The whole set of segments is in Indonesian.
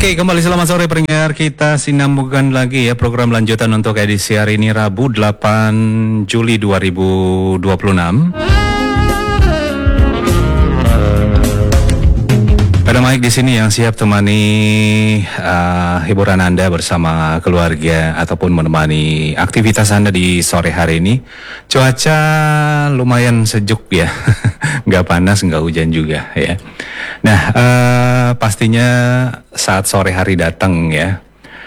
Oke, kembali selamat sore pendengar. Kita sinambungkan lagi ya program lanjutan untuk edisi hari ini Rabu 8 Juli 2026. Ada Mike di sini yang siap temani hiburan Anda bersama keluarga ataupun menemani aktivitas Anda di sore hari ini. Cuaca lumayan sejuk ya, nggak panas, nggak hujan juga ya. Nah, pastinya saat sore hari datang ya,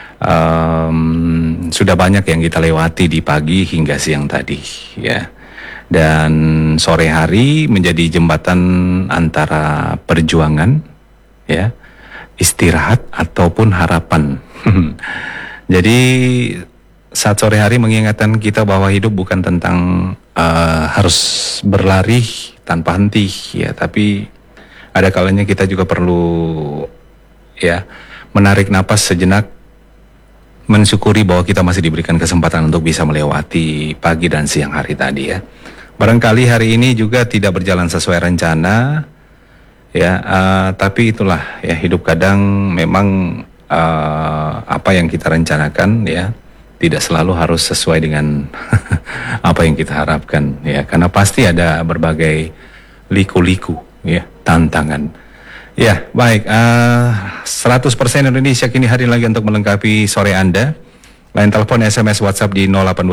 sudah banyak yang kita lewati di pagi hingga siang tadi ya. Dan sore hari menjadi jembatan antara perjuangan ya, istirahat ataupun harapan. Jadi saat sore hari mengingatkan kita bahwa hidup bukan tentang harus berlari tanpa henti ya, tapi ada kalanya kita juga perlu ya menarik napas sejenak, mensyukuri bahwa kita masih diberikan kesempatan untuk bisa melewati pagi dan siang hari tadi ya. Barangkali hari ini juga tidak berjalan sesuai rencana ya, tapi itulah ya, hidup kadang memang apa yang kita rencanakan ya tidak selalu harus sesuai dengan apa yang kita harapkan ya, karena pasti ada berbagai liku-liku ya, tantangan. Ya, baik, 100% Indonesia kini hadir lagi untuk melengkapi sore Anda. Line telepon, SMS, WhatsApp di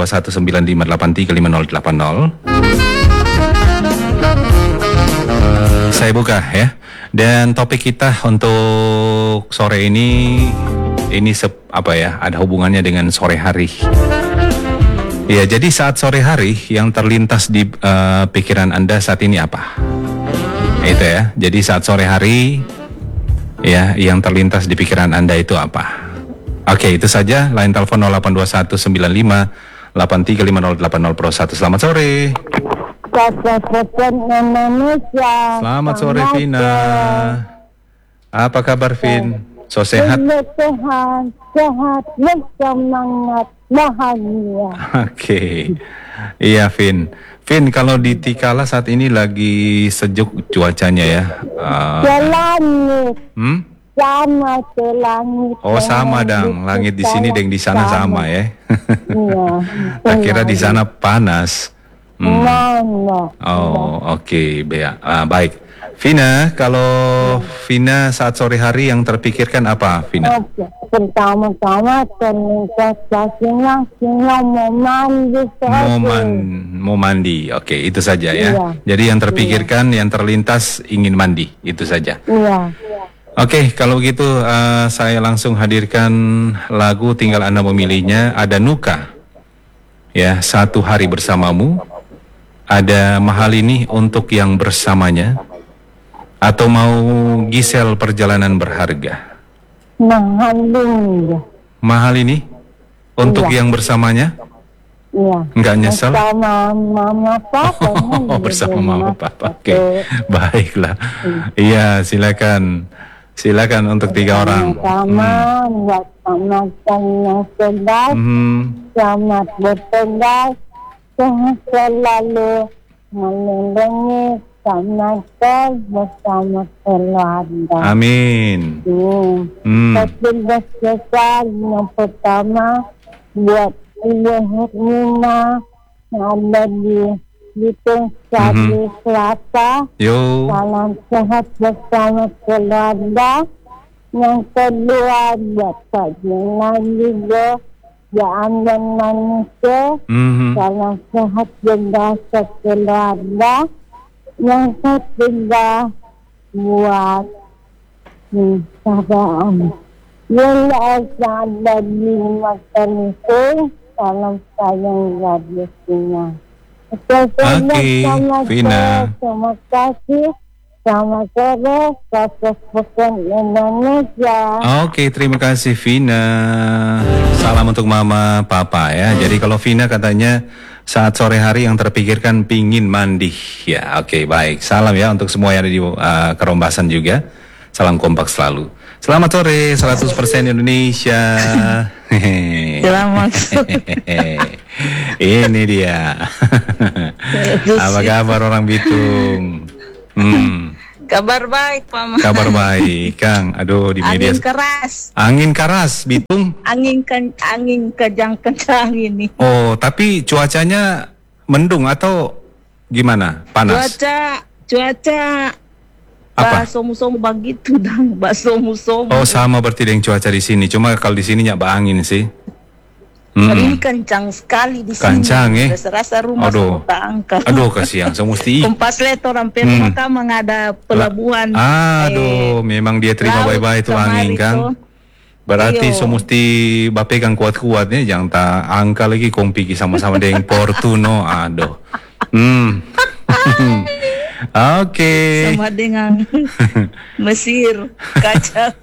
0821958350. Saya buka ya. Dan topik kita untuk sore ini ada hubungannya dengan sore hari. Ya, jadi saat sore hari yang terlintas di pikiran Anda saat ini apa? Itu ya. Jadi saat sore hari ya, yang terlintas di pikiran Anda itu apa? Oke, itu saja. Line telepon 082195835080 Pro 1. Selamat sore. Selamat sore Vina. Apa kabar Vin? So sehat? Sehat, semangat, bahagia. Oke. Iya Vin. Vin, kalau di Tikala saat ini lagi sejuk cuacanya ya. Langit. Sama ke langit. Oh sama dang, langit di sini dan di sana sama ya. Iya. Tak kira di sana panas. Oh oke, baik. Vina, kalau Vina saat sore hari yang terpikirkan apa Vina? Pertama-tama terlintas mau mandi, oke, itu saja ya. Iya. Jadi yang terpikirkan, yang terlintas ingin mandi, itu saja. Iya. Oke, kalau gitu saya langsung hadirkan lagu, tinggal Anda memilihnya. Ada Nuka, ya, Satu Hari Bersamamu. Ada Mahalini, Untuk Yang Bersamanya. Atau mau Gisel, Perjalanan Berharga. Mahalini, Untuk Yang Bersamanya. Iya. Enggak nyesel? Bersama mama papa. Bersama mama papa. Oke. Baiklah. Iya, silakan. Silakan untuk 3 orang. Selamat yang sedang. Selamat bertugas. Sehat selalu melindungi sama bersama keluarga. Amin. Petugas besar yang pertama buat Ibu Nina yang ada di Sadi Selasa. Yo. Salam sehat bersama keluarga. Yang kedua buat Kak Jena juga Jaan dan manusia. Salam sehat juga keluarga. Yang ketiga buat sahabat yang ada di makan itu. Salam sayang gadisnya. Oke, Vina. Terima kasih. Selamat sore, 100% Indonesia. Oke, terima kasih Vina. Salam untuk mama, papa ya. Jadi kalau Vina katanya saat sore hari yang terpikirkan pingin mandi. Ya, oke, baik. Salam ya untuk semua yang ada di Kerombasan juga. Salam kompak selalu. Selamat sore, 100% Indonesia. Selamat sore. Ini dia. Apa kabar orang Bitung? Kabar baik, Pak Mike. Kabar baik, Kang. Aduh, di media Angin keras. angin keras, Bitung. Angin kejang-kejang ini. Oh, tapi cuacanya mendung atau gimana? Panas? Cuaca Apa? somu-somu begitu dang, somu-somu. Oh, sama berarti dengan cuaca di sini. Cuma kalau di sini nyak angin sih. Hari ini kencang sekali di sini. Kencang, Rasa rumah Aduh. semua angkat. Aduh, kasihan. So mesti. Kompas leto rampir maka mengada pelabuhan. Aduh, memang dia terima laut bye-bye itu kemari angin, Kang. tuh. Berarti Iyo. so mesti bapegang kuat-kuatnya, jangan tak angka lagi kompi sama-sama dengan Portuno. Aduh. Oke. Sama dengan Mesir kacau.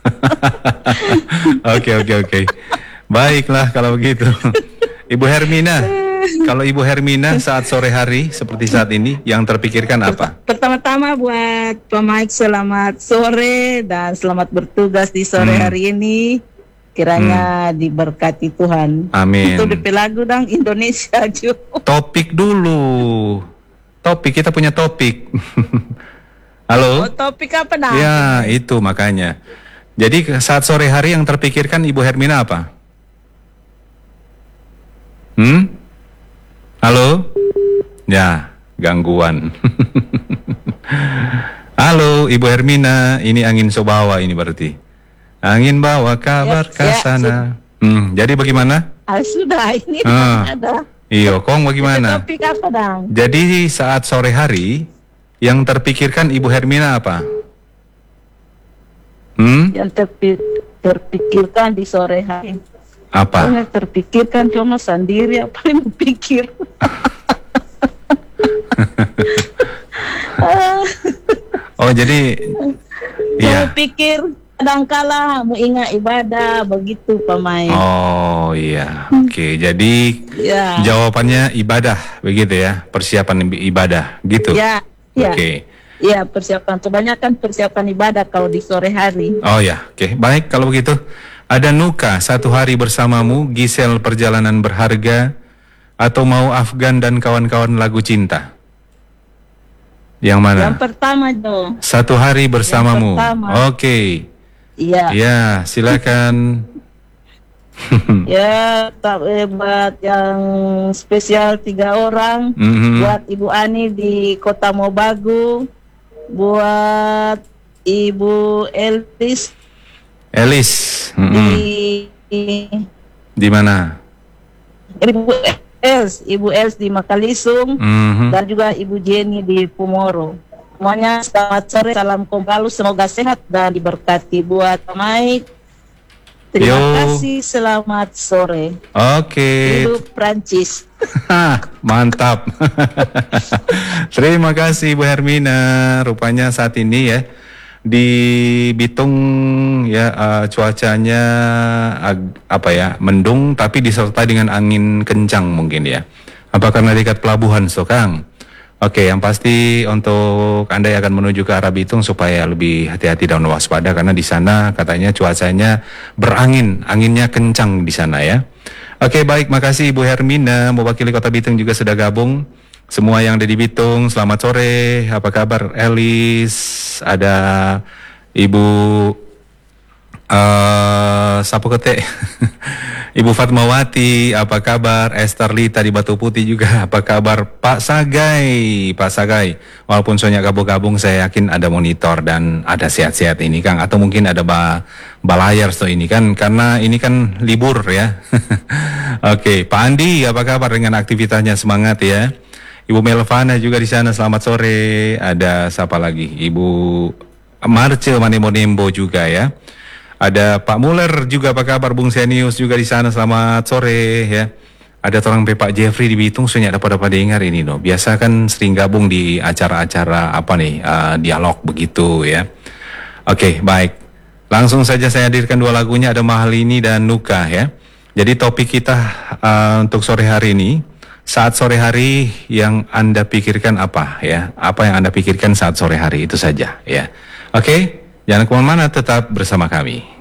Oke. Baiklah kalau begitu. Ibu Hermina, kalau Ibu Hermina saat sore hari seperti saat ini yang terpikirkan apa? Pertama-tama buat Pak Mike selamat sore dan selamat bertugas di sore hari ini. Kiranya diberkati Tuhan. Amin. Itu DP lagu dong Indonesia juga. Topik dulu. Kita punya topik. Halo? Oh, topik apa dah? Ya, itu makanya. Jadi saat sore hari yang terpikirkan Ibu Hermina apa? Halo? Ya, gangguan. Halo, Ibu Hermina, ini angin sobawa ini berarti. Angin bawa kabar ke sana. Jadi bagaimana? Sudah ini ada. Iyo, Kong bagaimana? Topik apa dong? Jadi saat sore hari yang terpikirkan Ibu Hermina apa? Yang terpikirkan di sore hari. Apa? Yang terpikirkan cuma sendiri apa yang pikir. Oh, jadi Saya pikir kadangkala mau ingat ibadah begitu Pak Mai. Oh iya, oke. Jadi Ya. jawabannya ibadah, begitu ya? Persiapan ibadah, gitu. Ya, ya. Oke. Ya, kebanyakan persiapan ibadah kalau di sore hari. Oh ya, oke. Baik kalau begitu. Ada Nuka, Satu Hari Bersamamu, Gisel Perjalanan Berharga, atau mau Afgan dan kawan-kawan lagu cinta? Yang mana? Yang pertama dong. Satu Hari Bersamamu. Yang pertama. Oke. Iya. Ya, silakan. Ya, buat yang spesial 3 orang. Buat Ibu Ani di Kota Mobagu. Buat Ibu Elis di mana? Ibu Els di Makalisung, dan juga Ibu Jenny di Pumoro. Semuanya selamat sore, salam kompalu, semoga sehat dan diberkati. Buat Mike, terima kasih, selamat sore. Oke. Hidup Prancis. Mantap. Terima kasih Bu Hermina. Rupanya saat ini ya di Bitung ya cuacanya mendung tapi disertai dengan angin kencang mungkin ya. Apa karena dekat pelabuhan Kang? Oke, yang pasti untuk Anda yang akan menuju ke arah Bitung supaya lebih hati-hati dan waspada karena di sana katanya cuacanya berangin, anginnya kencang di sana ya. Oke, baik, makasih Ibu Hermina, mewakili Kota Bitung juga sudah gabung. Semua yang ada di Bitung, selamat sore. Apa kabar Elis? Ada Ibu Sapu Kete, Ibu Fatmawati, apa kabar? Esther Lita di Batu Putih juga, apa kabar? Pak Sagai, walaupun soalnya gabung-gabung saya yakin ada monitor dan ada sehat-sehat ini Kang, atau mungkin ada balayar so ini kan, karena ini kan libur ya. Oke, Pak Andi, apa kabar dengan aktivitasnya? Semangat ya. Ibu Melvana juga di sana, selamat sore. Ada siapa lagi? Ibu Marce Manembo juga ya. Ada Pak Muller juga, apa kabar? Bung Senius juga di sana, selamat sore ya. Ada orang Pak Jeffrey di Bitung, soalnya dapat dengar ini no. Biasa kan sering gabung di acara-acara dialog begitu ya. Oke, baik. Langsung saja saya hadirkan 2 lagunya, ada Mahalini dan Nuka ya. Jadi topik kita untuk sore hari ini, saat sore hari yang Anda pikirkan apa ya? Apa yang Anda pikirkan saat sore hari itu saja ya. Oke, jangan kemana-mana, tetap bersama kami.